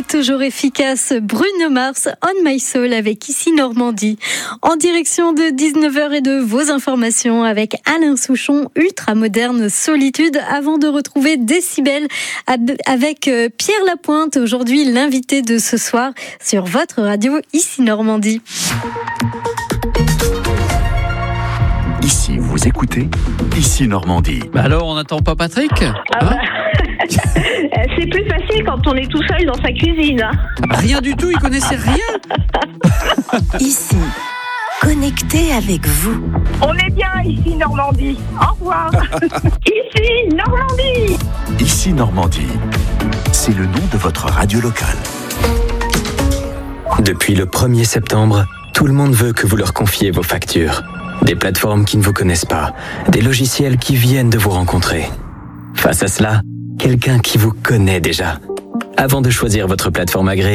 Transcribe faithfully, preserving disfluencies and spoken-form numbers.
toujours efficace, Bruno Mars, On My Soul avec Ici Normandie. En direction de dix-neuf heures et de vos informations avec Alain Souchon, Ultra Moderne Solitude, avant de retrouver Décibel avec Pierre Lapointe, aujourd'hui l'invité de ce soir sur votre radio Ici Normandie. Ici, vous écoutez Ici Normandie. Bah alors, on n'attend pas Patrick ah hein bah. C'est plus facile quand on est tout seul dans sa cuisine. Hein. Rien du tout, il connaissait rien. Ici, connecté avec vous. On est bien ici Normandie. Au revoir. Ici Normandie. Ici Normandie, c'est le nom de votre radio locale. Depuis le premier septembre, tout le monde veut que vous leur confiez vos factures. Des plateformes qui ne vous connaissent pas, des logiciels qui viennent de vous rencontrer. Face à cela, quelqu'un qui vous connaît déjà. Avant de choisir votre plateforme agréée,